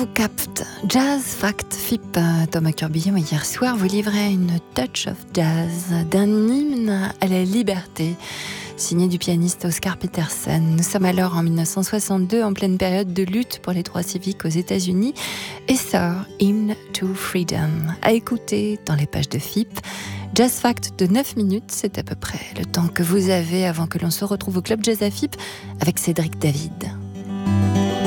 vous capte. Jazz Fact FIP. Thomas Curbillon, hier soir, vous livrait une touch of jazz d'un hymne à la liberté, signé du pianiste Oscar Peterson. Nous sommes alors en 1962, en pleine période de lutte pour les droits civiques aux États-Unis, et sort Hymn to Freedom. À écouter dans les pages de FIP. Jazz Fact de 9 minutes, c'est à peu près le temps que vous avez avant que l'on se retrouve au Club Jazz à FIP avec Cédric David.